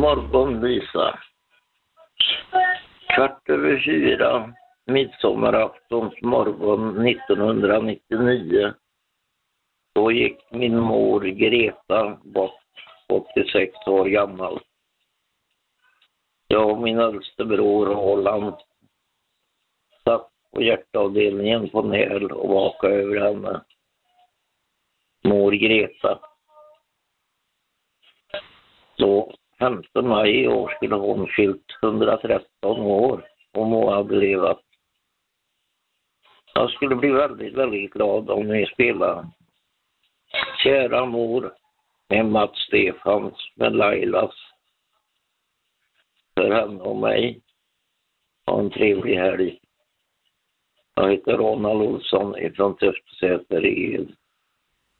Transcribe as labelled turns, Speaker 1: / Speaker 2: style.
Speaker 1: morgon, Lisa. 4:15, midsommaraftons morgon 1999. Då gick min mor Greta bort, 86 år gammal. Jag och min äldste bror Roland satt på hjärtavdelningen på Näl och vakade över henne. Mor Greta. Så 15 maj i år skulle hon fyllt 113 år om hon hade levat. Jag skulle bli väldigt, väldigt glad om ni spelar Kära mor med Mats Stefans med Lailas för henne och mig. Ha en trevlig helg. Jag heter Ronald Olsson ifrån Töftsäter i